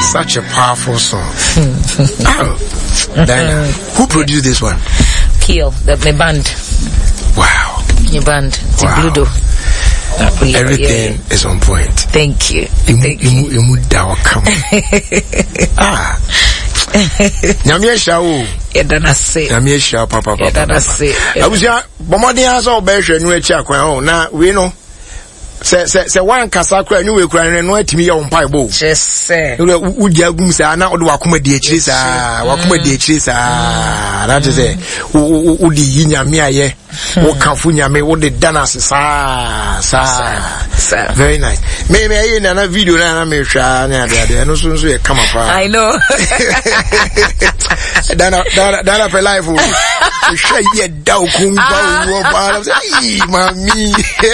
Such a powerful song. Diana, who produced this one? Peel, my band. Wow. Your band, the Wow. Bludo. Everything is on point. Thank you. You come. Nyame shawo. Yedana say. Nyame shawo papa. Yedana say. Abusia bomodi aso be hwe nu achi akwan ho na we no. Se wan kasa kra nu we kra no atimi ye won paibo. Just say. Udi agum sa na odo wakoma di akiri sa, wakoma di akiri sa. That is it. Udi yi nyame aye. Wo kanfu nyame wo de dana sa. Very nice. Me aye na video na me hwa na ade no so ye kama pa. I know. Dana for life. Share ye daw kumba wo ba. Ay mami.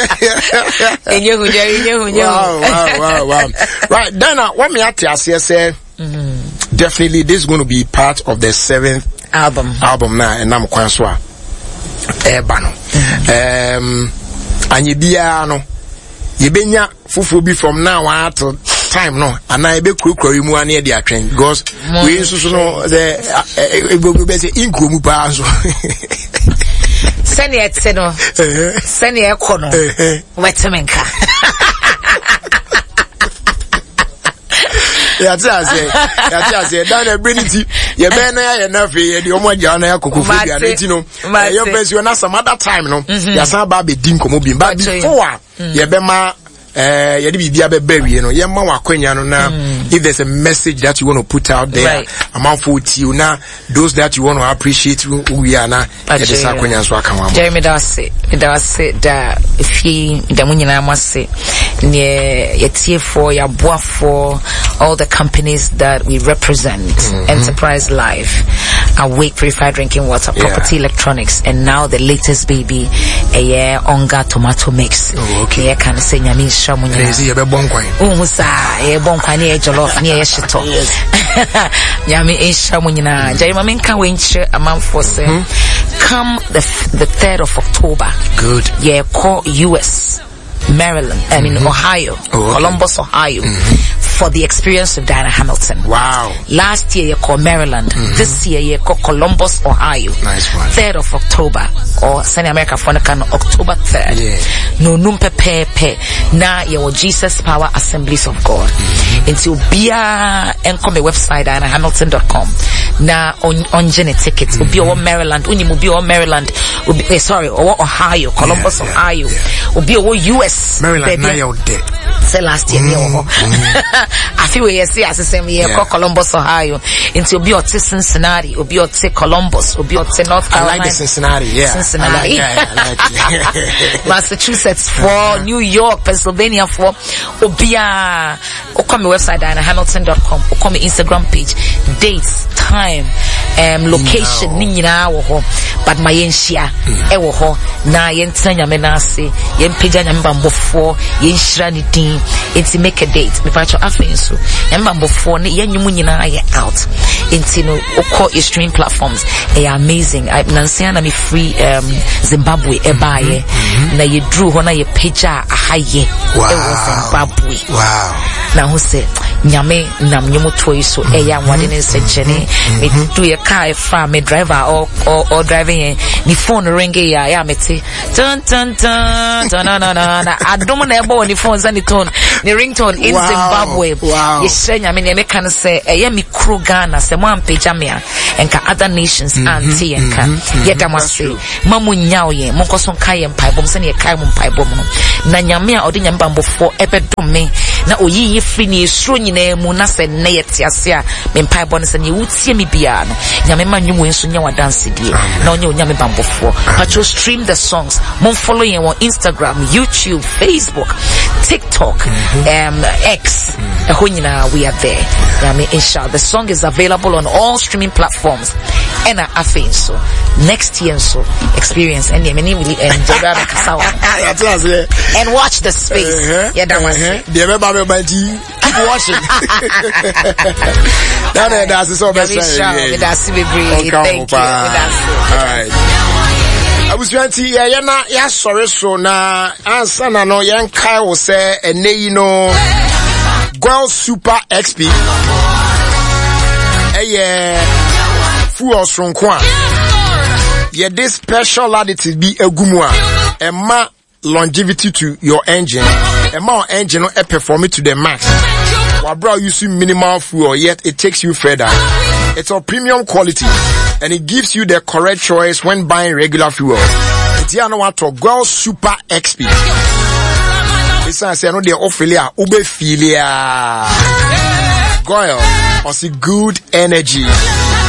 Wow. Right, Dana, what me at say, definitely this is going to be part of the 7th album now, and I'm quite sure. Ebano. And you be no, you be nya fufu be from now on to time no, and I be kuru mu near the train because we so no the be say inku mu pa so. Send it no. Send it kono. Wetemenka. Yeah, say down a brinity. You better ya na fe ye de omo ja na yakokofu bia na ti no. Your best you na some other time no. Ya san ba be dim komo bi. But before ye be ma ye de bibia be bury no. Ye ma wakwanya no na if there's a message that you want to put out there among 40 na those that you want to appreciate we are na ye de sakwanya so aka wa. Jeremy Darcy da fi da munyina amase ne yetie for ya boa for all the companies that we represent, Enterprise Life, Awake Purified Drinking Water, Property Electronics, and now the latest baby, a Onga Tomato Mix. Oh, okay. Yeah, can say Yami Shamunya. Crazy, a bonquine. Bonquine, jollof near Shito. Yami Shamunya. Jaimamin can winch a month for come the 3rd of October. Good. Yeah, call US. Maryland, Ohio, Columbus, Ohio, for the experience of Diana Hamilton. Wow. Last year you called Maryland. This year you called Columbus, Ohio. Nice one. 3rd of October, or Sunny America for October 3rd. Yeah. No numpe pe. Na your Jesus Power Assemblies of God. Until Bia and come the website DianaHamilton.com. Na on Jenny tickets. Ubi or Maryland, Unimubi or Maryland, or Ohio, Columbus, Ohio. Ubi or US. Maryland, now you're dead. Say last year, I feel we see as the same year, Columbus, Ohio. Into be at Cincinnati, or be at Columbus, or be at North Carolina. I like the Cincinnati, Cincinnati. I like Massachusetts for New York, Pennsylvania for Obia. Or come my website, DianaHamilton.com. Or come my Instagram page. Dates, time, location, Nina, but my enshia, Ewoho, na yentanya menase, yempija nyamba for yen shrani din enti make a date me pacho afen so yamba before ne yen nyumu nyina ye out enti no okọ your streaming platforms they are amazing. I nansia na me free Zimbabwe ebaye na ye drew ho na ye page ahaye Zimbabwe. Wow. Na ho se nyame nam nyumu toyi so eya wade ne senchene me do ye car from me driver or driving ni phone ringe ya meti tan na adom na ebo ni phone and tone the ringtone in Zimbabwe. Wow. Yesenya me ne kan say me kro Ghana se mo ampagya me enka other nations anti enka yedamase mamu nyawo ye mo koso kai mpaibom se ne kai mo mpaibom no na nyame a odi nyamba mbofo ebedom me na oyiyi free ni esuro nyina mu na se ne yetiase a me mpaibom se ne wutie me bia no nyame ma nwum enso nya wadanse die na onye onyame bambofo patro stream the songs mo follow yen on Instagram, YouTube, Facebook, TikTok, X. We are there. Inshallah, the song is available on all streaming platforms. And I think so. Next year, so experience and really enjoy and watch the space. Yeah, that was it. Keep watching. That's so best. Thank you. All right. I was trying to yeah, sorry, so na answer na no yan kai will say, and you know, Girl Super XP. fuel stronko a ye this special additive be agumwa ema longevity to your engine ema engine no perform it to the max. Wabra using minimal fuel, yet it takes you further. It's a premium quality and it gives you the correct choice when buying regular fuel. It's here no to Goil Super XP. It's I say no the Ophelia Ube Filia Goil or see good energy.